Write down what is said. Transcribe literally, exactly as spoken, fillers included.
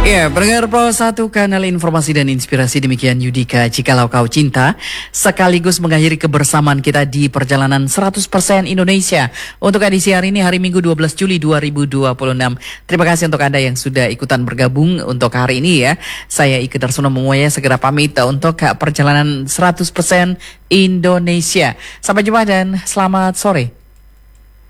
Ya, pendengar Pro satu kanal informasi dan inspirasi, demikian Yudika Jikalau Kau Cinta, sekaligus mengakhiri kebersamaan kita di perjalanan seratus persen Indonesia untuk edisi hari ini, hari Minggu dua belas Juli dua ribu dua puluh enam. Terima kasih untuk Anda yang sudah ikutan bergabung untuk hari ini ya. Saya Ike Darsono Memuaya segera pamit untuk perjalanan seratus persen Indonesia. Sampai jumpa dan selamat sore.